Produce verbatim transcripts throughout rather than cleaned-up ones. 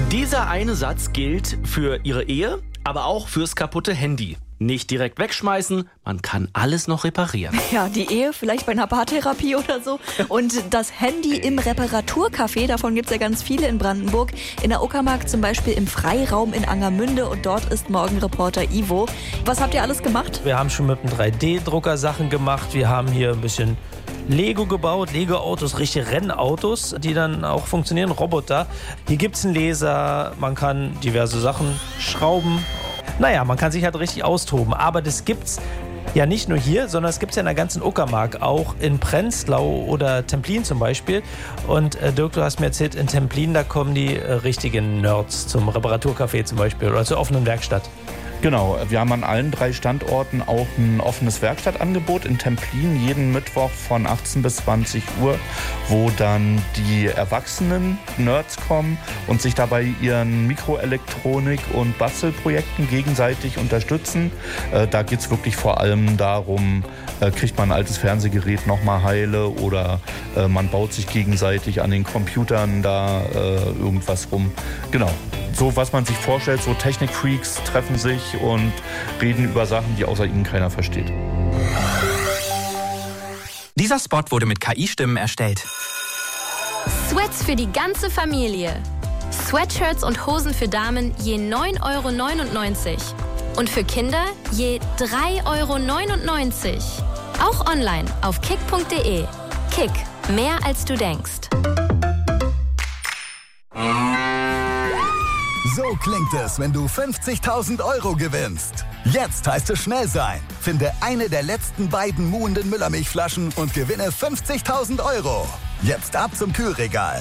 Dieser eine Satz gilt für Ihre Ehe, aber auch fürs kaputte Handy. Nicht direkt wegschmeißen, man kann alles noch reparieren. Ja, die Ehe vielleicht bei einer Paartherapie oder so. Und das Handy im Reparaturcafé, davon gibt es ja ganz viele in Brandenburg. In der Uckermark zum Beispiel im Freiraum in Angermünde und dort ist Morgenreporter Ivo. Was habt ihr alles gemacht? Wir haben schon mit einem drei D Drucker Sachen gemacht. Wir haben hier ein bisschen Lego gebaut, Lego-Autos, richtige Rennautos, die dann auch funktionieren, Roboter. Hier gibt es einen Laser, man kann diverse Sachen schrauben. Naja, man kann sich halt richtig austoben, aber das gibt's ja nicht nur hier, sondern es gibt's ja in der ganzen Uckermark, auch in Prenzlau oder Templin zum Beispiel. Und äh, Dirk, du hast mir erzählt, in Templin, da kommen die äh, richtigen Nerds zum Reparaturcafé zum Beispiel oder zur offenen Werkstatt. Genau, wir haben an allen drei Standorten auch ein offenes Werkstattangebot in Templin jeden Mittwoch von achtzehn bis zwanzig Uhr, wo dann die erwachsenen Nerds kommen und sich dabei ihren Mikroelektronik- und Bastelprojekten gegenseitig unterstützen. Äh, da geht es wirklich vor allem darum, äh, kriegt man ein altes Fernsehgerät nochmal heile oder äh, man baut sich gegenseitig an den Computern da äh, irgendwas rum. Genau. So, was man sich vorstellt, so Technikfreaks treffen sich und reden über Sachen, die außer ihnen keiner versteht. Dieser Spot wurde mit K I-Stimmen erstellt. Sweats für die ganze Familie. Sweatshirts und Hosen für Damen je neun Euro neunundneunzig. Und für Kinder je drei Euro neunundneunzig. Auch online auf kick punkt de. Kick, mehr als du denkst. So klingt es, wenn du fünfzigtausend Euro gewinnst. Jetzt heißt es schnell sein. Finde eine der letzten beiden muhenden Müllermilchflaschen und gewinne fünfzigtausend Euro. Jetzt ab zum Kühlregal.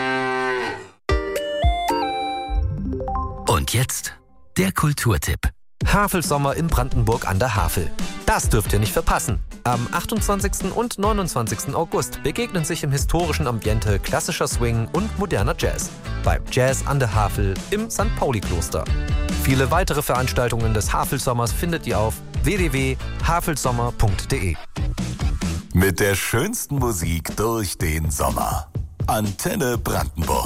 Und jetzt der Kulturtipp. Havelsommer in Brandenburg an der Havel. Das dürft ihr nicht verpassen. Am achtundzwanzigsten und neunundzwanzigsten August begegnen sich im historischen Ambiente klassischer Swing und moderner Jazz. Beim Jazz an der Havel im Sankt Pauli-Kloster. Viele weitere Veranstaltungen des Havelsommers findet ihr auf w w w punkt havelsommer punkt de. Mit der schönsten Musik durch den Sommer. Antenne Brandenburg.